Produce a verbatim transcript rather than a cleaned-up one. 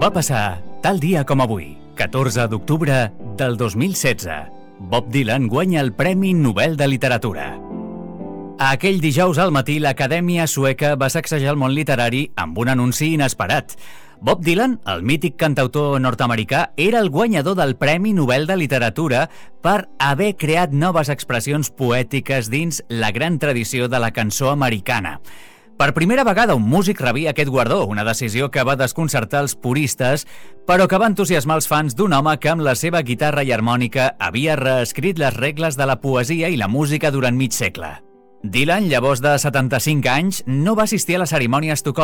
Va passar tal dia com avui, catorze d'octubre del dos mil setze. Bob Dylan guanya el Premi Nobel de Literatura. Aquell dijous al matí, l'Acadèmia Sueca va sacsejar el món literari amb un anunci inesperat. Bob Dylan, el mític cantautor nord-americà, era el guanyador del Premi Nobel de Literatura per haver creat noves expressions poètiques dins la gran tradició de la cançó americana. Per primera vegada un músic rebia aquest guardó, una decisió que va desconcertar els puristes, però que va entusiasmar els fans d'un home que amb la seva guitarra i harmònica havia reescrit les regles de la poesia i la música durant mig segle. Dylan, llavors de setanta-cinc anys, no va assistir a la cerimònia a Estocolm,